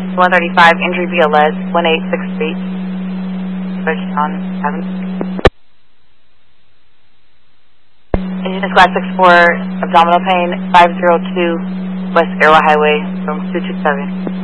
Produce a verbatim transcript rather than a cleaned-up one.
one thirty-five, injury via lead, one eight six three. Bridgetown Avenue. Engine is class six four, abdominal pain, five zero two, West Airway Highway, room two two seven.